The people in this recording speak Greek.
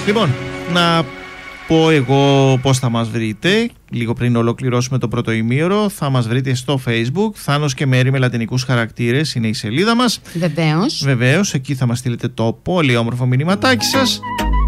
Λοιπόν, να πω εγώ πώς θα μας βρείτε. Λίγο πριν ολοκληρώσουμε το πρώτο ημίωρο, θα μας βρείτε στο Facebook. Θάνος και Μέρη με λατινικούς χαρακτήρες είναι η σελίδα μας. Βεβαίως. Βεβαίως, εκεί θα μας στείλετε το πολύ όμορφο μηνυματάκι σας.